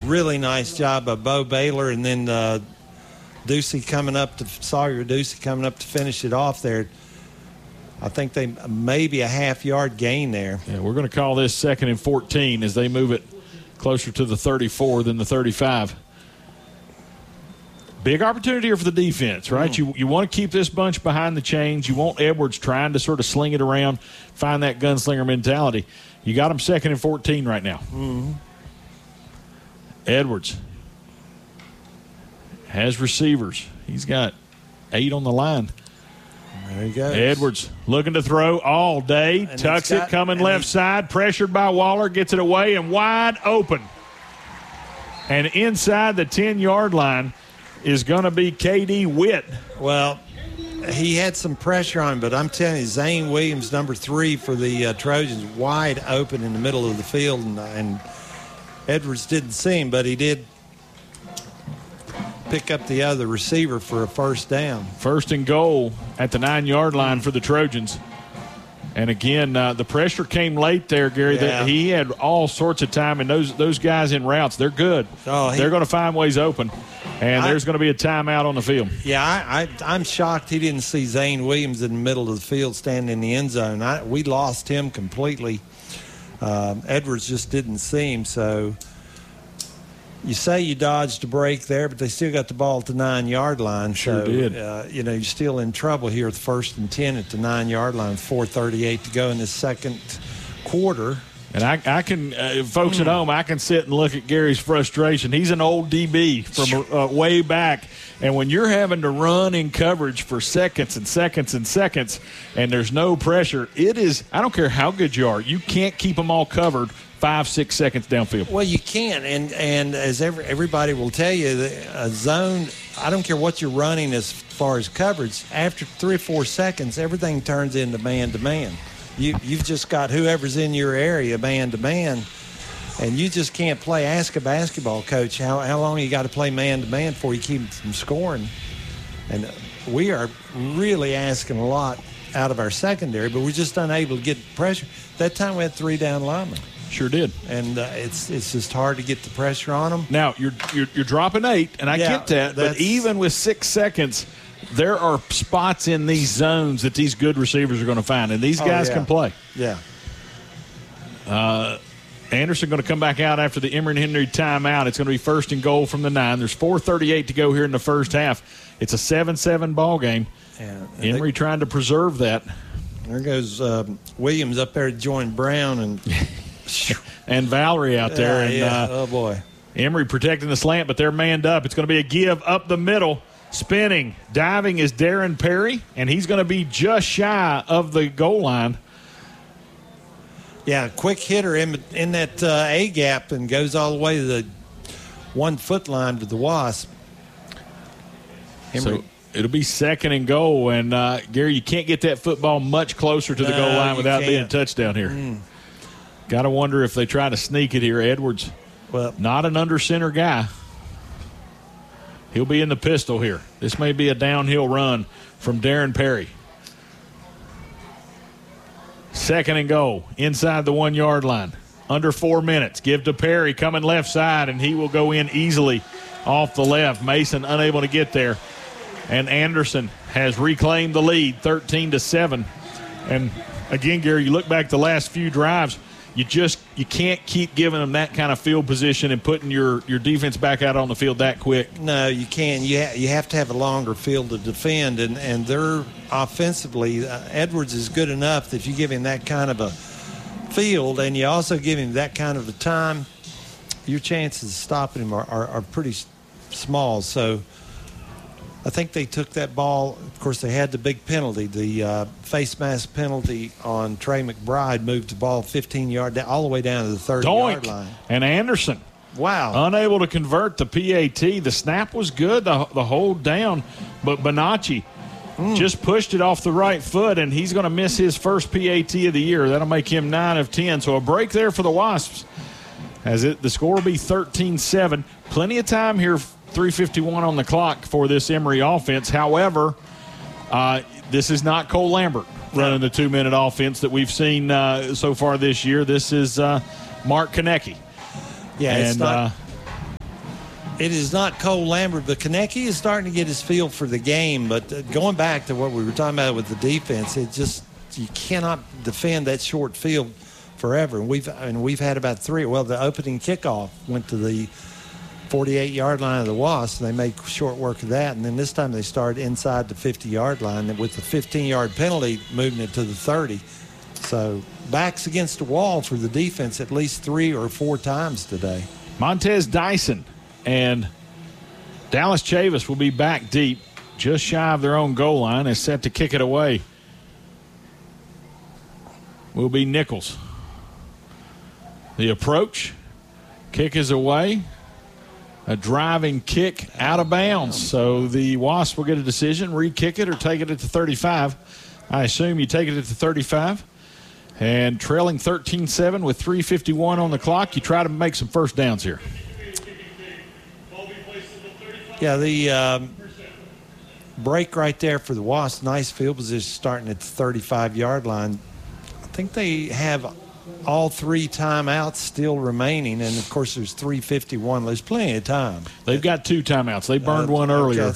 really nice job by Bo Baylor, and then Sawyer Ducey coming up to finish it off there. I think they maybe a half-yard gain there. Yeah, we're going to call this 2nd and 14 as they move it closer to the 34 than the 35. Big opportunity here for the defense, right? You want to keep this bunch behind the chains. You want Edwards trying to sort of sling it around, find that gunslinger mentality. You got him 2nd and 14 right now. Mm-hmm. Edwards has receivers. He's got 8 on the line. There he goes. Edwards looking to throw all day. And tucks it, coming left side. Pressured by Waller. Gets it away and wide open. And inside the 10-yard line is going to be K.D. Witt. Well, he had some pressure on him, but I'm telling you, Zane Williams, number 3 for the Trojans, wide open in the middle of the field, and Edwards didn't see him, but he did pick up the other receiver for a first down. 1st and goal at the 9-yard line for the Trojans. And again, the pressure came late there, Gary. Yeah. He had all sorts of time, and those guys in routes, they're good. They're going to find ways open, and there's going to be a timeout on the field. Yeah, I'm shocked he didn't see Zane Williams in the middle of the field standing in the end zone. We lost him completely. Edwards just didn't see him, so you say you dodged a break there, but they still got the ball at the 9-yard line. Sure did. You're still in trouble here with 1st and 10 at the 9-yard line, 4:38 to go in the second quarter. And I can, folks at home, I can sit and look at Gary's frustration. He's an old DB from way back. And when you're having to run in coverage for seconds and seconds and seconds, and there's no pressure, it is, I don't care how good you are, you can't keep them all covered 5-6 seconds downfield. Well, you can, and as everybody will tell you, a zone, I don't care what you're running as far as coverage, after 3 or 4 seconds, everything turns into man-to-man. You've just got whoever's in your area man-to-man, and you just can't play. Ask a basketball coach how long you got to play man-to-man before you keep from scoring. And we are really asking a lot out of our secondary, but we're just unable to get pressure. That time we had 3 down linemen. Sure did. And it's just hard to get the pressure on them. Now, you're dropping 8, and I get that, but even with 6 seconds, there are spots in these zones that these good receivers are going to find, and these guys can play. Yeah. Anderson going to come back out after the Emory and Henry timeout. It's going to be 1st and goal from the 9. There's 4:38 to go here in the first half. It's a 7-7 ball game. Yeah, Emory trying to preserve that. There goes Williams up there to join Brown and and Valerie out there. Oh, boy. Emory protecting the slant, but they're manned up. It's going to be a give up the middle. Spinning, diving is Darren Perry, and he's going to be just shy of the goal line. Yeah, quick hitter in that A gap and goes all the way to the 1-foot line to the Wasp. So it'll be 2nd and goal, and Gary, you can't get that football much closer to the goal line without being a touchdown here. Got to wonder if they try to sneak it here. Edwards, not an under center guy. He'll be in the pistol here. This may be a downhill run from Darren Perry. 2nd and goal inside the 1-yard line. Under 4 minutes. Give to Perry coming left side, and he will go in easily off the left. Mason unable to get there. And Anderson has reclaimed the lead, 13-7. And again, Gary, you look back the last few drives, you can't keep giving them that kind of field position and putting your defense back out on the field that quick. No, you can't. You have to have a longer field to defend, and they're offensively, Edwards is good enough that if you give him that kind of a field and you also give him that kind of a time, your chances of stopping him are pretty small. So I think they took that ball. Of course, they had the big penalty. The face mask penalty on Trey McBride moved the ball 15 yards all the way down to the 30-yard line. And Anderson, wow, unable to convert the PAT. The snap was good, the hold down, but Bonacci just pushed it off the right foot, and he's going to miss his first PAT of the year. That'll make him 9 of 10. So a break there for the Wasps. The score will be 13-7. Plenty of time here. 3:51 on the clock for this Emory offense. However, this is not Cole Lambert running the 2-minute offense that we've seen so far this year. This is Mark Konecki. Yeah, it's not. It is not Cole Lambert, but Konecny is starting to get his feel for the game. But going back to what we were talking about with the defense, you cannot defend that short field forever. And we've had about three. Well, the opening kickoff went to the 48-yard line of the Wasps, and they made short work of that. And then this time they started inside the 50-yard line with the 15-yard penalty moving it to the 30. So backs against the wall for the defense at least 3 or 4 times today. Montez Dyson and Dallas Chavis will be back deep, just shy of their own goal line, is set to kick it away. Will be Nichols. The approach, kick is away. A driving kick out of bounds. So the Wasps will get a decision, re-kick it or take it at the 35. I assume you take it at the 35. And trailing 13-7 with 3:51 on the clock, you try to make some first downs here. Yeah, the break right there for the Wasps. Nice field position starting at the 35-yard line. I think they have all 3 timeouts still remaining, and, of course, there's 3:51. There's plenty of time. They've got 2 timeouts. They burned one earlier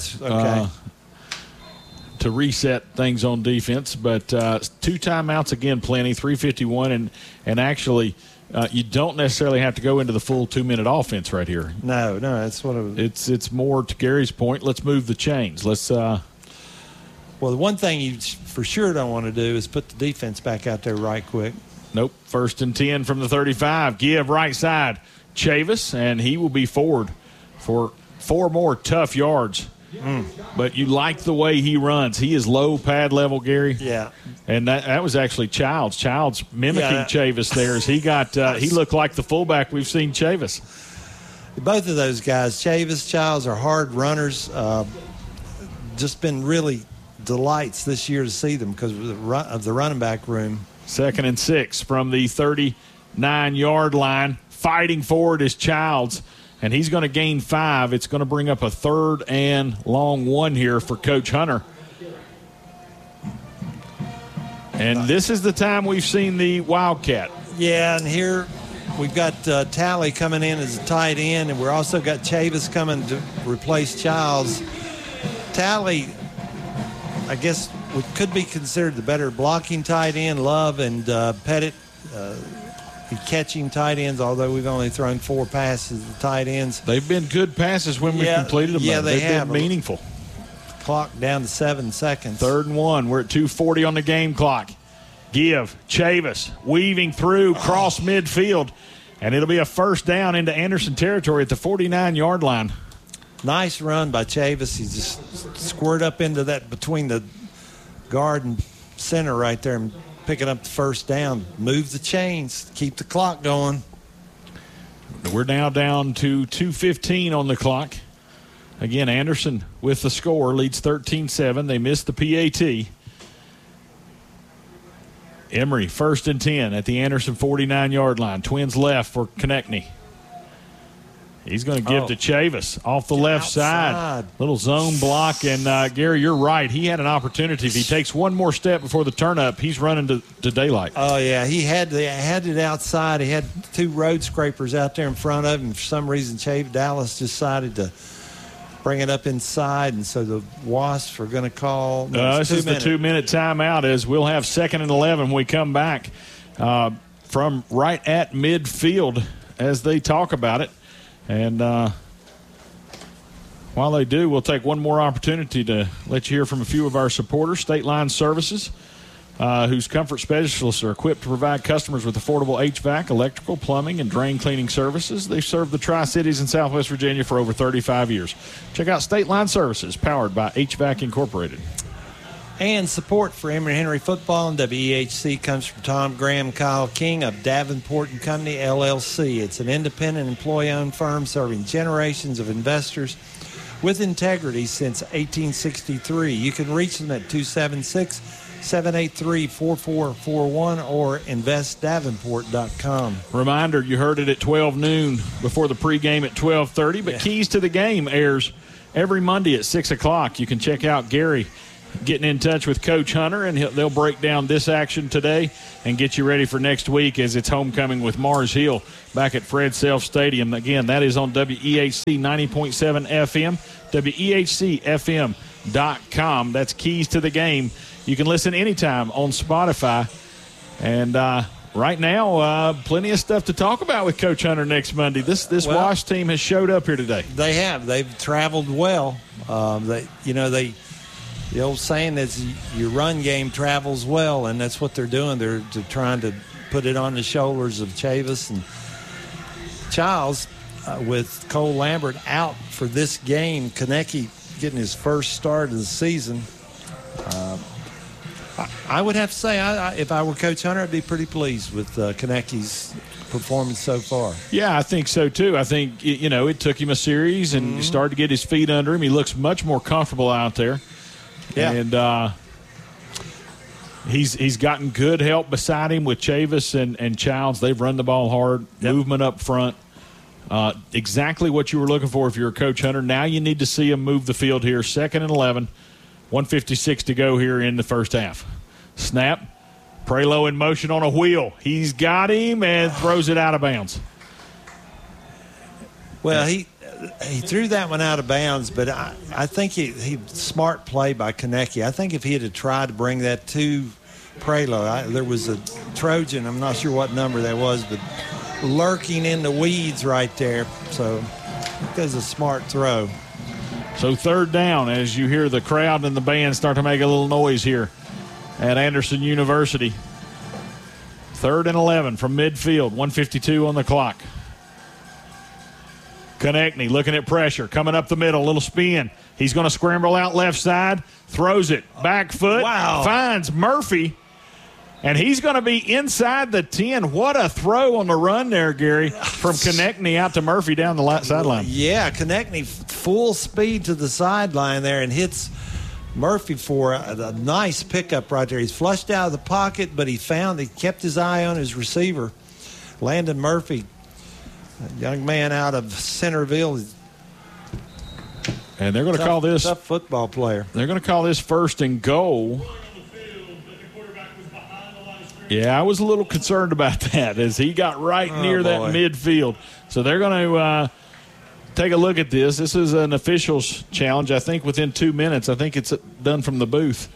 to reset things on defense. But 2 timeouts, again, plenty, 3:51. And actually, you don't necessarily have to go into the full 2-minute offense right here. No, that's what it's more to Gary's point. Let's move the chains. Let's. Well, the one thing you for sure don't want to do is put the defense back out there right quick. Nope. 1st and 10 from the 35. Give right side. Chavis, and he will be forward for 4 more tough yards. But you like the way he runs. He is low pad level, Gary. Yeah. And that was actually Childs. Childs mimicking Chavis there as he got he looked like the fullback we've seen Chavis. Both of those guys, Chavis, Childs, are hard runners. Just been really delights this year to see them because of the running back room. 2nd and 6 from the 39-yard line. Fighting forward is Childs, and he's going to gain 5. It's going to bring up a 3rd and long 1 here for Coach Hunter. And this is the time we've seen the Wildcat. Yeah, and here we've got Talley coming in as a tight end, and we're also got Chavis coming to replace Childs. Talley, I guess, could be considered the better blocking tight end. Love and Pettit catching tight ends, although we've only thrown 4 passes to tight ends. They've been good passes when we completed them. Yeah, They've have been meaningful. Clock down to 7 seconds. 3rd and 1. We're at 2:40 on the game clock. Give. Chavis weaving through, cross midfield, and it'll be a 1st down into Anderson territory at the 49-yard line. Nice run by Chavis. He just squirted up into that between the guard and center right there and picking up the 1st down. Move the chains. Keep the clock going. We're now down to 2:15 on the clock. Again, Anderson with the score leads 13-7. They missed the PAT. Emory, 1st and 10 at the Anderson 49-yard line. Twins left for Konecny. He's going to give to Chavis off the left side. Little zone block. And, Gary, you're right. He had an opportunity. If he takes one more step before the turn-up, he's running to daylight. Oh, yeah. He had it outside. He had 2 road scrapers out there in front of him. For some reason, Dallas decided to bring it up inside. And so the Wasps are going to call. This is the 2-minute timeout as we'll have 2nd and 11 when we come back from right at midfield as they talk about it. And while they do, we'll take one more opportunity to let you hear from a few of our supporters. State Line Services, whose comfort specialists are equipped to provide customers with affordable HVAC, electrical, plumbing, and drain cleaning services. They've served the Tri-Cities in Southwest Virginia for over 35 years. Check out State Line Services, powered by HVAC Incorporated. And support for Emory Henry Football and WEHC comes from Tom Graham, Kyle King of Davenport & Company, LLC. It's an independent employee-owned firm serving generations of investors with integrity since 1863. You can reach them at 276-783-4441 or investdavenport.com. Reminder, you heard it at 12 noon before the pregame at 12:30, but Keys to the Game airs every Monday at 6 o'clock. You can check out Gary getting in touch with Coach Hunter, and they'll break down this action today and get you ready for next week as it's homecoming with Mars Hill back at Fred Self Stadium. Again, that is on WEHC 90.7 FM, WEHCFM.com. That's Keys to the Game. You can listen anytime on Spotify. And right now, plenty of stuff to talk about with Coach Hunter next Monday. This Wash team has showed up here today. They have. They've traveled well. The old saying is your run game travels well, and that's what they're doing. They're trying to put it on the shoulders of Chavis and Childs with Cole Lambert out for this game. Konecny getting his first start of the season. I would have to say, if I were Coach Hunter, I'd be pretty pleased with Konecny's performance so far. Yeah, I think so, too. I think, it took him a series and started to get his feet under him. He looks much more comfortable out there. Yeah. And he's gotten good help beside him with Chavis and Childs. They've run the ball hard, movement up front. Exactly what you were looking for if you're a Coach Hunter. Now you need to see him move the field here. 2nd and 11, 1:56 to go here in the first half. Snap. Prelo in motion on a wheel. He's got him and throws it out of bounds. Well, he threw that one out of bounds, but I think he smart play by Konecny. I think if he had tried to bring that to Prelo, there was a Trojan, I'm not sure what number that was, but lurking in the weeds right there. So I think that's a smart throw. So 3rd down as you hear the crowd and the band start to make a little noise here at Anderson University. 3rd and 11 from midfield, 1:52 on the clock. Konecny looking at pressure, coming up the middle, little spin. He's going to scramble out left side, throws it, back foot, finds Murphy, and he's going to be inside the 10. What a throw on the run there, Gary, from Konecny out to Murphy down the sideline. Yeah, Konecny full speed to the sideline there and hits Murphy for a nice pickup right there. He's flushed out of the pocket, but he kept his eye on his receiver, Landon Murphy. A young man out of Centerville. And they're going to call this tough football player. They're going to call this 1st and goal. Yeah, I was a little concerned about that as he got right near that midfield. So they're going to take a look at this. This is an officials challenge. I think within 2 minutes. I think it's done from the booth.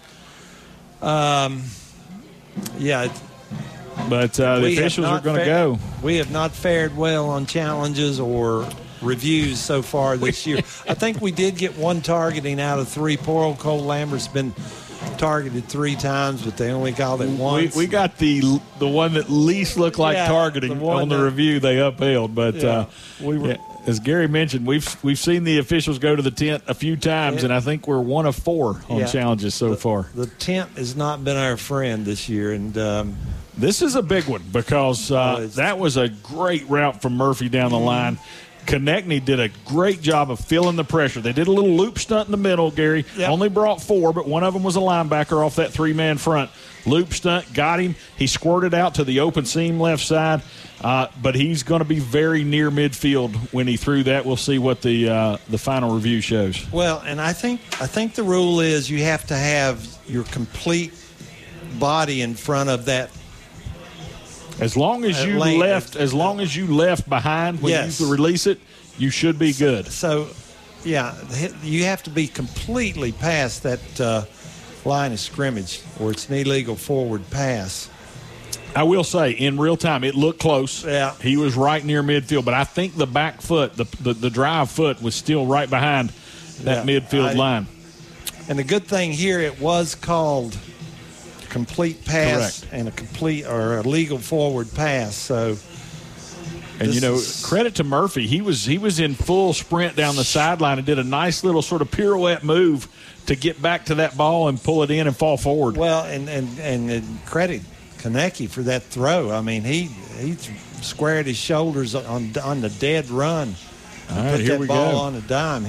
Yeah. But the officials are going to go. We have not fared well on challenges or reviews so far this year. I think we did get one targeting out of 3. Poor old Cole Lambert's been targeted 3 times, but they only called it once. We got the one that least looked like targeting on the review they upheld. But as Gary mentioned, we've seen the officials go to the tent a few times, and I think we're 1 of 4 on challenges so far. The tent has not been our friend this year, and this is a big one because that was a great route from Murphy down the line. Konecny did a great job of filling the pressure. They did a little loop stunt in the middle, Gary. Yep. Only brought 4, but one of them was a linebacker off that 3-man front. Loop stunt, got him. He squirted out to the open seam left side, but he's going to be very near midfield when he threw that. We'll see what the final review shows. Well, and I think the rule is you have to have your complete body in front of that. As long as you left behind when you release it, you should be good. So, yeah, you have to be completely past that line of scrimmage, or it's an illegal forward pass. I will say, in real time, it looked close. Yeah, he was right near midfield, but I think the back foot, the drive foot, was still right behind that midfield line. And the good thing here, it was called complete pass. Correct. And a complete or a legal forward pass. So, and credit to Murphy. He was in full sprint down the sideline and did a nice little sort of pirouette move to get back to that ball and pull it in and fall forward. Well, and credit Konecny for that throw. I mean, he squared his shoulders on the dead run. All right, put here that ball on a dime.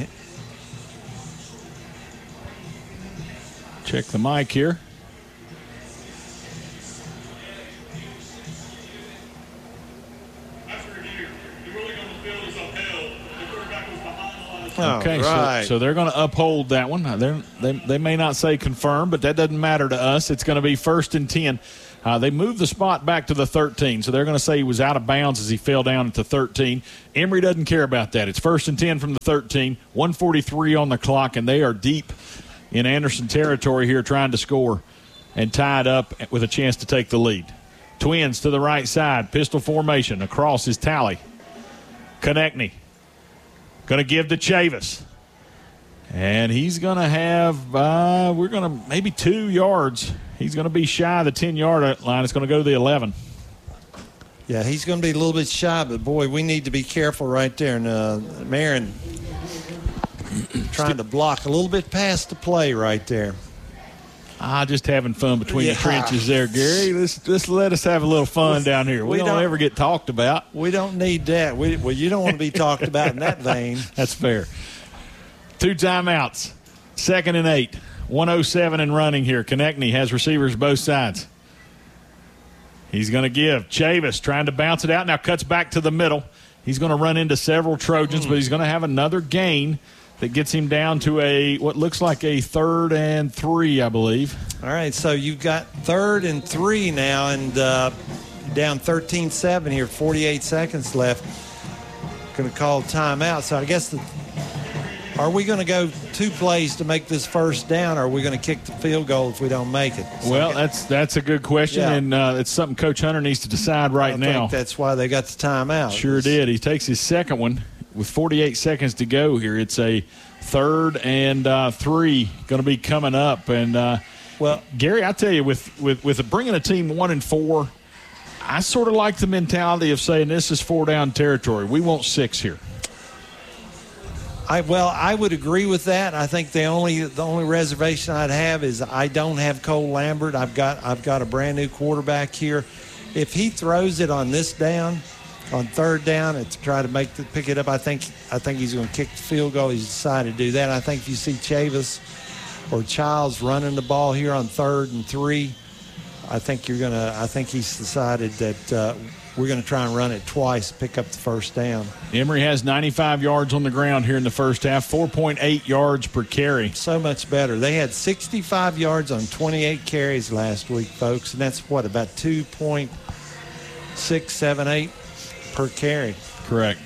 Check the mic here. Okay, right. so they're going to uphold that one. They may not say confirm, but that doesn't matter to us. It's going to be 1st and 10. They moved the spot back to the 13, so they're going to say he was out of bounds as he fell down at the 13. Emory doesn't care about that. It's 1st and 10 from the 13, 1:43 on the clock, and they are deep in Anderson territory here trying to score and tie it up with a chance to take the lead. Twins to the right side, pistol formation. Across is Talley. Konechny going to give to Chavis. And he's going to have, we're going to maybe 2 yards. He's going to be shy of the 10-yard line. It's going to go to the 11. Yeah, he's going to be a little bit shy, but, boy, we need to be careful right there. And Marin trying to block a little bit past the play right there. Just having fun between the trenches there, Gary. Let's let us have a little fun down here. We don't ever get talked about. We don't need that. Well, you don't want to be talked about in that vein. That's fair. 2 timeouts. 2nd and 8. 1:07 and running here. Konechny has receivers both sides. He's going to give. Chavis trying to bounce it out. Now cuts back to the middle. He's going to run into several Trojans, but he's going to have another gain that gets him down to what looks like a 3rd and 3, I believe. All right, so you've got 3rd and 3 now, and down 13-7 here, 48 seconds left. Going to call timeout. So I guess are we going to go 2 plays to make this first down, or are we going to kick the field goal if we don't make it? So well, that's a good question, and it's something Coach Hunter needs to decide right now. I think that's why they got the timeout. Sure did. He takes his second one. With 48 seconds to go here, it's a 3rd and 3 going to be coming up. And, well, Gary, I tell you, with bringing a team 1 and 4, I sort of like the mentality of saying this is 4-down territory. We want 6 here. I would agree with that. I think the only reservation I'd have is I don't have Cole Lambert. I've got a brand new quarterback here. If he throws it on this down, on 3rd down, and to try to pick it up, I think he's going to kick the field goal. He's decided to do that. I think if you see Chavis or Childs running the ball here on 3rd and 3, I think he's decided that we're going to try and run it twice, pick up the first down. Emory has 95 yards on the ground here in the first half, 4.8 yards per carry. So much better. They had 65 yards on 28 carries last week, folks, and that's about 2.678 per carry. Correct.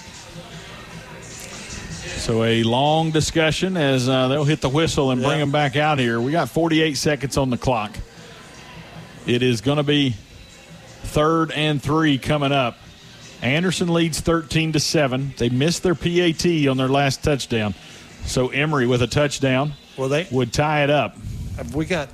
So a long discussion as they'll hit the whistle and bring them back out here. We got 48 seconds on the clock. It is going to be 3rd and 3 coming up. Anderson leads 13-7. They missed their PAT on their last touchdown. So Emory with a touchdown would tie it up. Have we got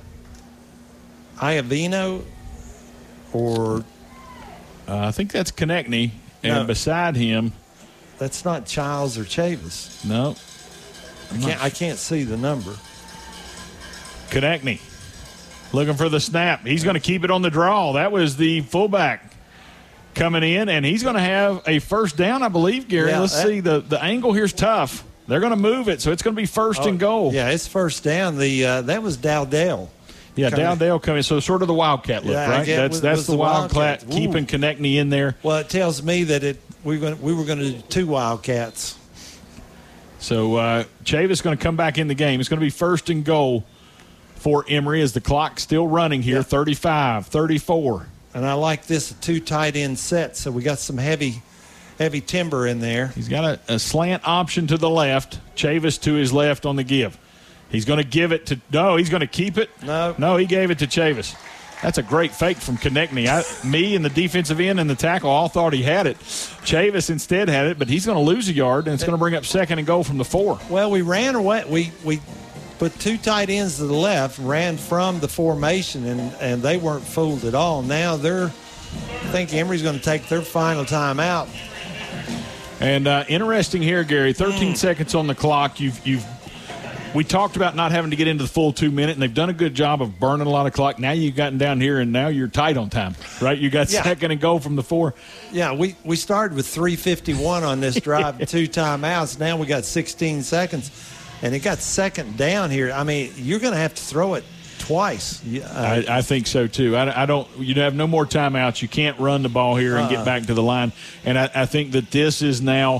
Iovino or I think that's Konechny, and beside him, that's not Childs or Chavis. No, I can't see the number. Konechny looking for the snap. He's going to keep it on the draw. That was the fullback coming in, and he's going to have a first down, I believe, Gary. Yeah, let's see. The angle here's tough. They're going to move it, so it's going to be 1st and goal. Yeah, it's first down. That was Dowdell. Yeah, Dowdell coming. So sort of the Wildcat look, right? That's the Wildcat keeping Konechny in there. Well, it tells me that we were going to do 2 Wildcats. So Chavis going to come back in the game. It's going to be 1st and goal for Emory as the clock's still running here, 35, 34. And I like this, a 2 tight end set, so we got some heavy timber in there. He's got a slant option to the left, Chavis to his left on the give. He's going to give it to – no, he's going to keep it. No, he gave it to Chavis. That's a great fake from Konechny. Me and the defensive end and the tackle all thought he had it. Chavis instead had it, but he's going to lose a yard, and it's going to bring up 2nd and goal from the 4. Well, we ran away. We put 2 tight ends to the left, ran from the formation, and they weren't fooled at all. Now I think Emory's going to take their final time out. And interesting here, Gary, 13 seconds on the clock. We talked about not having to get into the full 2 minute, and they've done a good job of burning a lot of clock. Now you've gotten down here, and now you're tight on time, right? You got 2nd and goal from the 4. Yeah, we started with 3:51 on this drive, 2 timeouts. Now we got 16 seconds, and it got 2nd down here. I mean, you're going to have to throw it twice. I think so too. I don't. You have no more timeouts. You can't run the ball here and get back to the line. And I think that this is now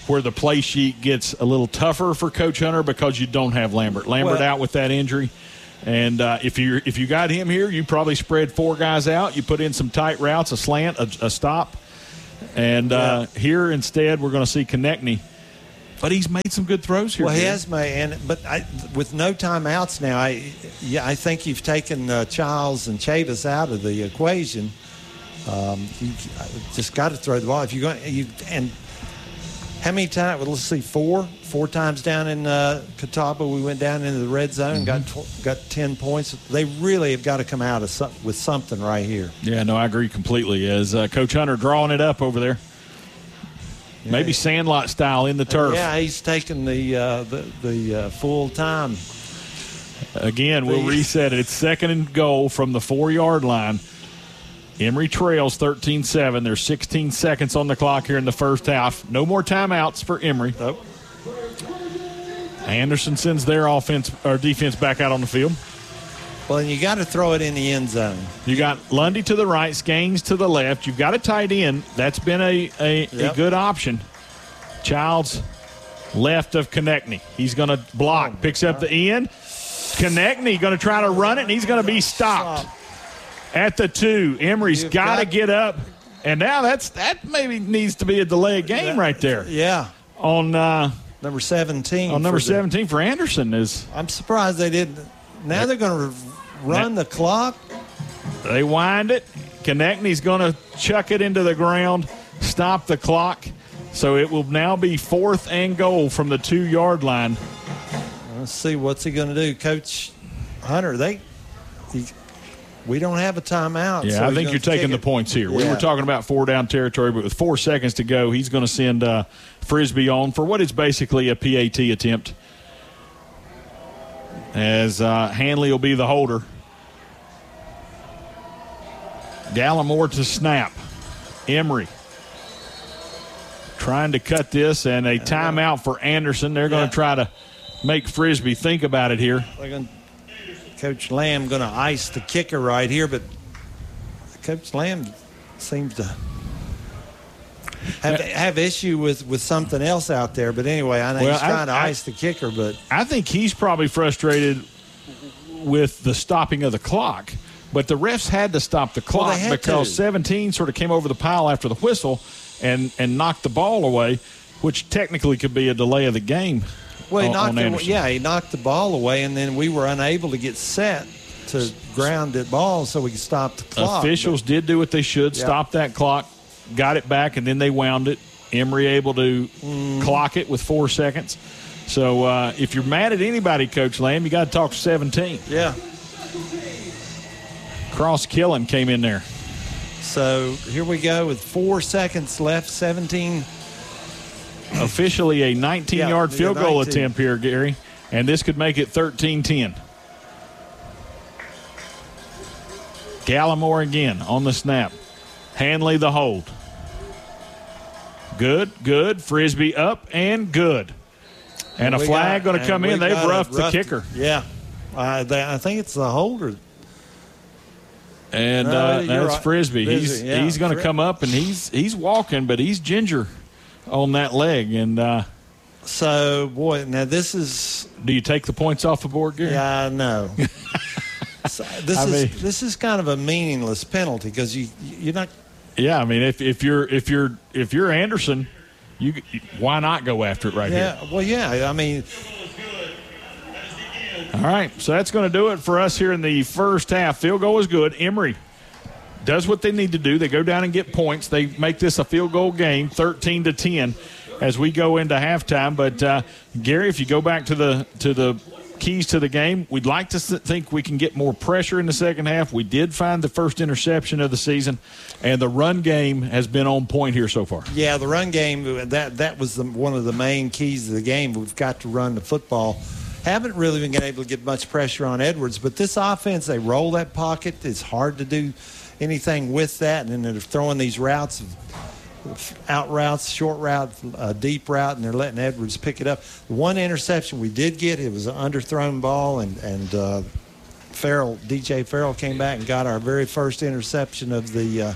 where the play sheet gets a little tougher for Coach Hunter because you don't have Lambert. Lambert out with that injury. And if you got him here, you probably spread 4 guys out. You put in some tight routes, a slant, a stop. And here instead we're going to see Konechny. But he's made some good throws here. Well, he has made, with no timeouts now, I think you've taken Childs and Chavis out of the equation. You just got to throw the ball. If you're going, and how many times? Well, let's see, four times down in Catawba. We went down into the red zone, got 10 points. They really have got to come out with something right here. Yeah, no, I agree completely. As Coach Hunter drawing it up over there. Maybe Sandlot style in the turf. Yeah, he's taking the full time. Again, we'll reset it. It's 2nd and goal from the 4-yard line. Emory trails 13-7. There's 16 seconds on the clock here in the first half. No more timeouts for Emory. Nope. Anderson sends their defense back out on the field. Well, and you got to throw it in the end zone. You got Lundy to the right, Skangs to the left. You've got a tight end. That's been a good option. Childs left of Konechny. He's going to block. Picks up the end. Konechny going to try to run it, and he's going to be stopped at the 2. Emory's got to get up. And now that maybe needs to be a delay of game right there. Yeah. On number 17. On number 17 for Anderson is. I'm surprised they didn't. Now they're going to run the clock. They wind it. Konechny's going to chuck it into the ground, stop the clock. So it will now be 4th and goal from the 2-yard line. Let's see, what's he going to do? Coach Hunter, we don't have a timeout. Yeah, so I think you're taking the points here. Yeah. We were talking about 4-down territory, but with 4 seconds to go, he's going to send Frisbee on for what is basically a PAT attempt. As Hanley will be the holder. Gallimore to snap. Emory trying to cut this, and a timeout for Anderson. They're going to try to make Frisbee think about it here. Coach Lamb going to ice the kicker right here, but Coach Lamb seems to have issue with something else out there. But anyway, I think he's trying to ice the kicker. But I think he's probably frustrated with the stopping of the clock. But the refs had to stop the clock because 17 sort of came over the pile after the whistle and knocked the ball away, which technically could be a delay of the game. Well, he knocked the ball away, and then we were unable to get set to ground that ball so we could stop the clock. Officials did do what they should, stop that clock, got it back, and then they wound it. Emory able to clock it with 4 seconds. So if you're mad at anybody, Coach Lamb, you got to talk to 17. Yeah. Cross Killen came in there. So here we go with 4 seconds left, 17. Officially a 19-yard field goal attempt here, Gary, and this could make it 13-10. Gallimore again on the snap. Hanley the hold. Good. Frisbee up and good. And a flag going to come in. They've roughed the kicker. Yeah. I think it's the holder. And that's Frisbee. He's going to come up, and he's walking, but he's ginger on that leg. And so, boy, now this is. Do you take the points off the board, Gary? Yeah, no. So this is kind of a meaningless penalty because you're not. Yeah, I mean, if you're Anderson, why not go after it right here? Yeah, well, yeah, I mean. All right, so that's going to do it for us here in the first half. Field goal is good. Emory does what they need to do. They go down and get points. They make this a field goal game, 13-10, as we go into halftime. But Gary, if you go back to the keys to the game, we'd like to think we can get more pressure in the second half. We did find the first interception of the season, and the run game has been on point here so far. Yeah, the run game, that was one of the main keys of the game. We've got to run the football. Haven't really been able to get much pressure on Edwards, but this offense, they roll that pocket. It's hard to do anything with that, and then they're throwing these routes, out routes, short route, deep route, and they're letting Edwards pick it up. The one interception we did get, it was an underthrown ball, and DJ Farrell came back and got our very first interception of the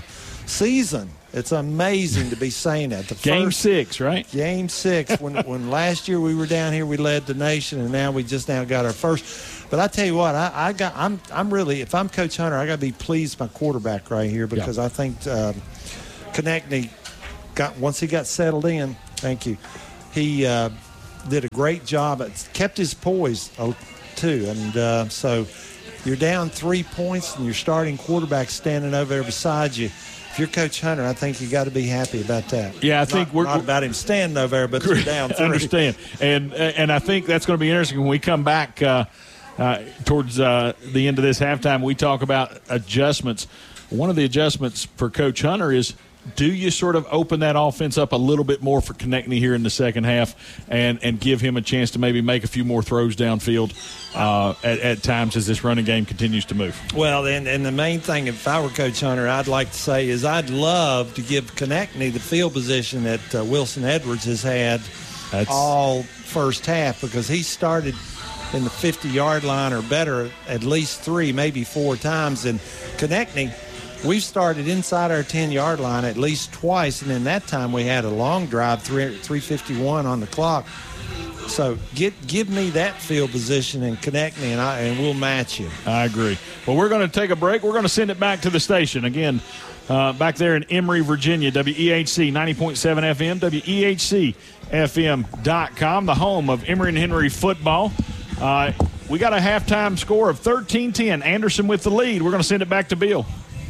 season. It's amazing to be saying that. Game 6, right? Game 6. When last year we were down here, we led the nation, and now we just got our first. But I tell you what, I'm really, if I'm Coach Hunter, I got to be pleased with my quarterback right here, because I think Konechny once he got settled in. Thank you. He did a great job. Kept his poise too, and so you're down 3 points, and your starting quarterback standing over there beside you. If you're Coach Hunter, I think you got to be happy about that. Yeah, I think we're not about him standing over there, but you're down 3. Understand, and I think that's going to be interesting when we come back towards the end of this halftime. We talk about adjustments. One of the adjustments for Coach Hunter is, do you sort of open that offense up a little bit more for Konechny here in the second half, and give him a chance to maybe make a few more throws downfield at times as this running game continues to move? Well, and the main thing, if I were Coach Hunter, I'd like to say is I'd love to give Konechny the field position that Wilson Edwards has had all first half, because he started in the 50-yard line or better at least 3, maybe 4 times. And Konechny, we've started inside our 10-yard line at least twice, and in that time we had a long drive, 3:51 on the clock. So give me that field position and Konechny, and we'll match you. I agree. Well, we're going to take a break. We're going to send it back to the station. Again, back there in Emory, Virginia, WEHC 90.7 FM, WEHCFM.com, the home of Emory and Henry football. We got a halftime score of 13-10. Anderson with the lead. We're going to send it back to Bill.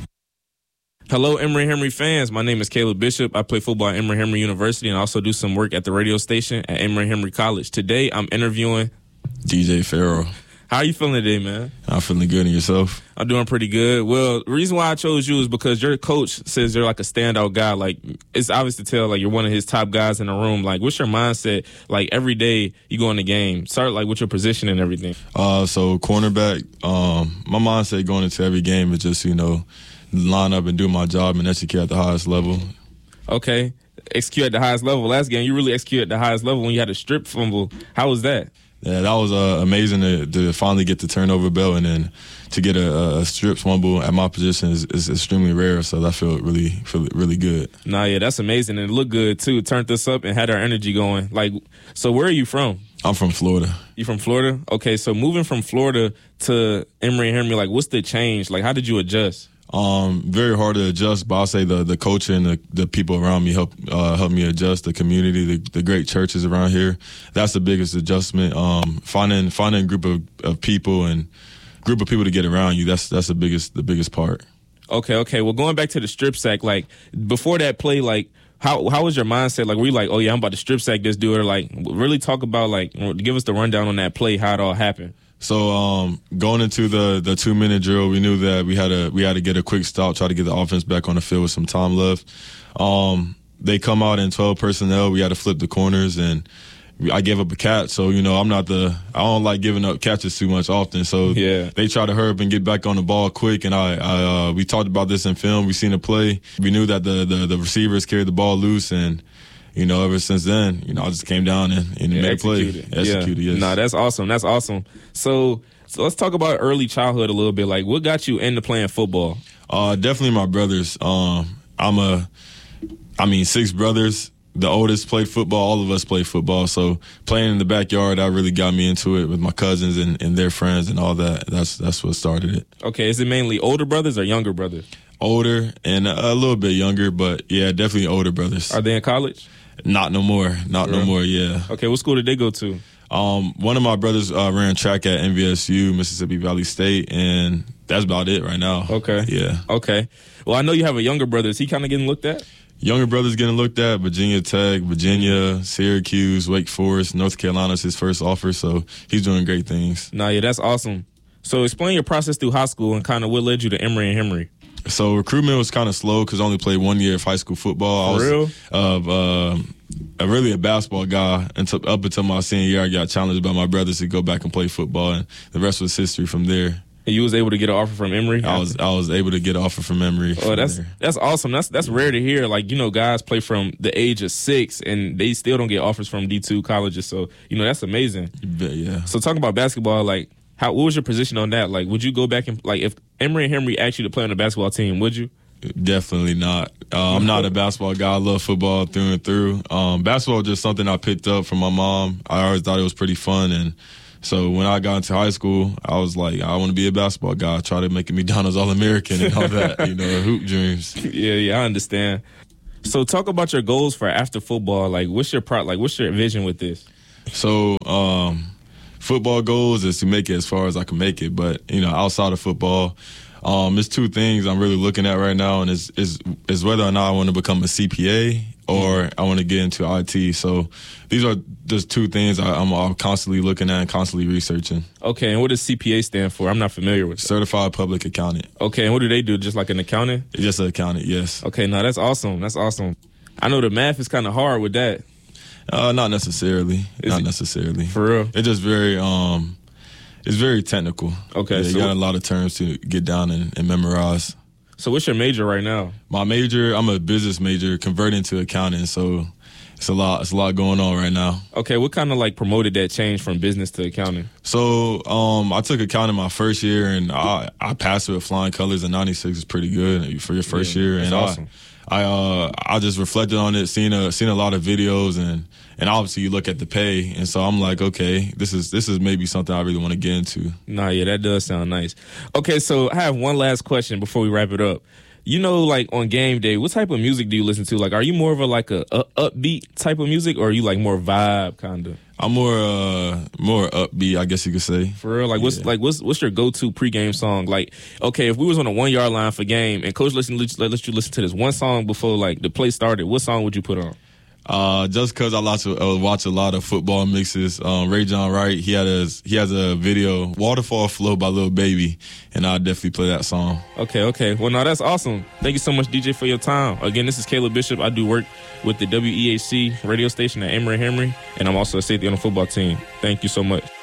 Hello, Emory Henry fans. My name is Caleb Bishop. I play football at Emory Henry University and also do some work at the radio station at Emory Henry College. Today, I'm interviewing DJ Farrell. How are you feeling today, man? I'm feeling good. And yourself? I'm doing pretty good. Well, the reason why I chose you is because your coach says you're like a standout guy. Like, it's obvious to tell, like, you're one of his top guys in the room. Like, what's your mindset? Like, every day you go in the game, start, like, with your position and everything. So, cornerback, my mindset going into every game is just, line up and do my job and execute at the highest level. Okay. Execute at the highest level. Last game, you really executed at the highest level when you had a strip fumble. How was that? Yeah, that was amazing to finally get the turnover bell, and then to get a strip fumble at my position is extremely rare. So that felt really good. Nah, yeah, that's amazing, and it looked good too. It turned us up and had our energy going. Like, so where are you from? I'm from Florida. You from Florida? Okay, so moving from Florida to Emory and Henry, like, what's the change? Like, how did you adjust? Very hard to adjust, but I'll say the coach and the people around me help me adjust. The community, the great churches around here, that's the biggest adjustment. Finding a group of people and group of people to get around you, that's the biggest part. Okay. Well, going back to the strip sack, like, before that play, like, how was your mindset? Like, were you like, oh yeah, I'm about to strip sack this dude, or like, really talk about, like, give us the rundown on that play, how it all happened? So going into the 2-minute drill, we knew that we had to get a quick stop, try to get the offense back on the field with some time left. They come out in 12 personnel. We had to flip the corners, and I gave up a catch. So I don't like giving up catches too much often. So yeah, they try to hurry up and get back on the ball quick. And we talked about this in film. We seen the play. We knew that the receivers carried the ball loose, and ever since then, I just came down and made a play. Executed, yes. Nah, that's awesome. That's awesome. So let's talk about early childhood a little bit. Like, what got you into playing football? Definitely my brothers. 6 brothers. The oldest played football. All of us played football. So playing in the backyard, that really got me into it with my cousins and their friends and all that. That's what started it. Okay, is it mainly older brothers or younger brothers? Older and a little bit younger, but yeah, definitely older brothers. Are they in college? Not no more. No more, yeah. Okay, what school did they go to? One of my brothers ran track at MVSU, Mississippi Valley State, and that's about it right now. Okay. Yeah. Okay. Well, I know you have a younger brother. Is he kind of getting looked at? Younger brother's getting looked at. Virginia Tech, Virginia, Syracuse, Wake Forest, North Carolina's his first offer, so he's doing great things. Nah, yeah, that's awesome. So explain your process through high school and kind of what led you to Emory and Henry. So recruitment was kind of slow because I only played 1 year of high school football. For real? Really a basketball guy up until my senior year. I got challenged by my brothers to go back and play football, and the rest was history from there. And you was able to get an offer from Emory? I was able to get an offer from Emory. Oh, that's awesome. That's rare to hear. Like, guys play from the age of 6 and they still don't get offers from D2 colleges. So, that's amazing. Yeah. So talking about basketball, like, what was your position on that? Like, would you go back and, like, if Emory and Henry asked you to play on the basketball team, would you? Definitely not. I'm not a basketball guy. I love football through and through. Basketball was just something I picked up from my mom. I always thought it was pretty fun, and so when I got into high school, I was like, I want to be a basketball guy. I tried to make a McDonald's All-American and all that, hoop dreams. Yeah, I understand. So talk about your goals for after football. Like, what's your vision with this? So, football goals is to make it as far as I can make it. But, outside of football, there's two things I'm really looking at right now, and is whether or not I want to become a CPA or I want to get into IT. So these are just two things I'm constantly looking at and constantly researching. Okay, and what does CPA stand for? I'm not familiar with it. Certified Public Accountant. Okay, and what do they do? Just like an accountant? Just an accountant, yes. Okay, no, that's awesome. That's awesome. I know the math is kind of hard with that. Not necessarily. Not necessarily. For real? It's just very it's very technical. Okay. Yeah, you got a lot of terms to get down and memorize. So what's your major right now? My major, I'm a business major converting to accounting, so it's a lot going on right now. Okay, what kind of promoted that change from business to accounting? So I took accounting my first year, and I passed it with flying colors, and 96 is pretty good for your first year. That's and awesome. I just reflected on it, seen a lot of videos, and obviously you look at the pay, and so I'm like, okay, this is maybe something I really want to get into. Nah, yeah, that does sound nice. Okay, so I have one last question before we wrap it up. On game day, what type of music do you listen to? Like, are you more of a upbeat type of music, or are you more vibe kind of? I'm more upbeat, I guess you could say. For real? What's your go-to pregame song? Like, okay, if we was on a 1 yard line for game and coach let you listen to this one song before the play started, what song would you put on? Just because I watch a lot of football mixes. Ray John Wright, he has a video, Waterfall Flow by Lil Baby, and I'll definitely play that song. Okay. Well, no, that's awesome. Thank you so much, DJ, for your time. Again, this is Caleb Bishop. I do work with the WEHC radio station at Emory Henry, and I'm also a safety on the football team. Thank you so much.